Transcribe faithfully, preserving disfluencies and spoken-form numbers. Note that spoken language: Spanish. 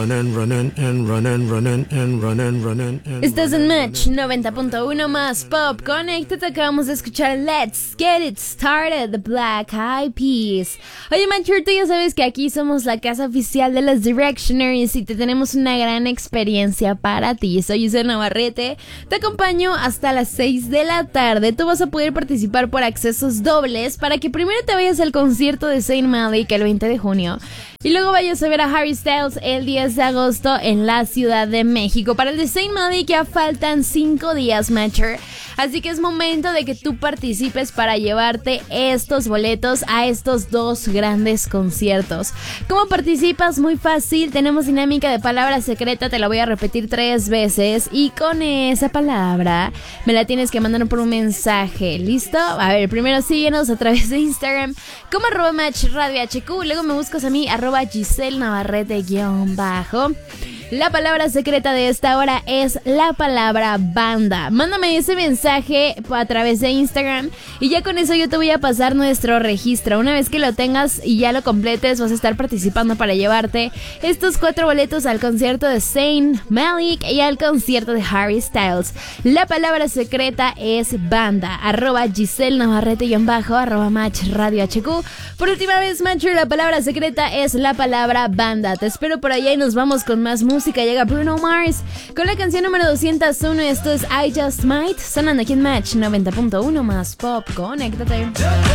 Estás en Match noventa punto uno más Pop. Conéctate, acabamos de escuchar Let's Get It Started, The Black Eyed Peas. Oye, Matcher, tú ya sabes que aquí somos la casa oficial de los Directionaries y te tenemos una gran experiencia para ti. Soy Giselle Navarrete, te acompaño hasta las seis de la tarde. Tú vas a poder participar por accesos dobles para que primero te vayas al concierto de Zayn Malik el veinte de junio y luego vayas a ver a Harry Styles el diez de agosto en la Ciudad de México. Para el de Zayn Malik ya faltan cinco días, Matcher, así que es momento de que tú participes para llevarte estos boletos a estos dos grandes conciertos. ¿Cómo participas? Muy fácil, tenemos dinámica de palabra secreta, te la voy a repetir tres veces y con esa palabra me la tienes que mandar por un mensaje, ¿listo? A ver, primero síguenos a través de Instagram como arroba Match Radio H Q, luego me buscas a mí arroba Giselle Navarrete guión bajo. La palabra secreta de esta hora es la palabra banda. Mándame ese mensaje a través de Instagram y ya con eso yo te voy a pasar nuestro registro. Una vez que lo tengas y ya lo completes, vas a estar participando para llevarte estos cuatro boletos al concierto de Zayn Malik y al concierto de Harry Styles. La palabra secreta es banda. Arroba Giselle Navarrete-bajo, arroba Match Radio H Q. Por última vez, Matcher, la palabra secreta es la palabra banda. Te espero por allá y nos vamos con más música. Llega Bruno Mars con la canción número doscientos uno. Esto es I Just Might, sonando aquí en Match noventa punto uno más Pop. Conéctate.